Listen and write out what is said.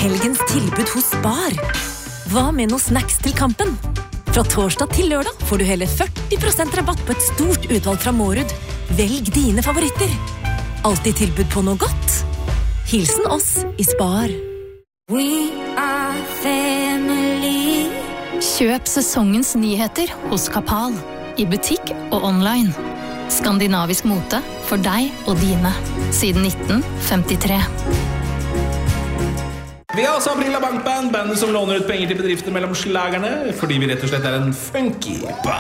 Helgens tilbud hos Spar. Hva med noen snacks til kampen? Fra torsdag til lørdag får du hele 40% rabatt på et stort utvalg fra Mårud. Velg dine favoritter. Alltid tilbud på noe godt. Hilsen oss i Spar. We are family. Kjøp sesongens nyheter hos Kapal. I butikk og online. Skandinavisk mote for deg og dine. Siden 1953. Vi har også Aprila Bankband, bandet som låner ut penger til bedrifter mellom slagerne, fordi vi rett og slett en funky band.